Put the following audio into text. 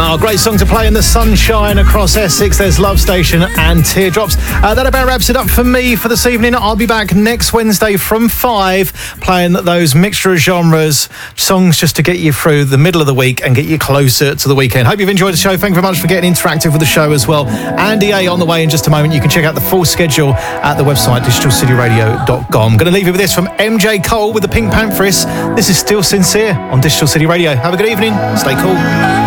Oh, great song to play in the sunshine across Essex. There's Love Station and Teardrops. That about wraps it up for me for this evening. I'll be back next Wednesday from 5, playing those mixture of genres, songs just to get you through the middle of the week and get you closer to the weekend. Hope you've enjoyed the show. Thank you very much for getting interactive with the show as well. Andy A on the way in just a moment. You can check out the full schedule at the website digitalcityradio.com. I'm going to leave you with this from MJ Cole with the Pink Panthers. This is Still Sincere on Digital City Radio. Have a good evening. Stay cool.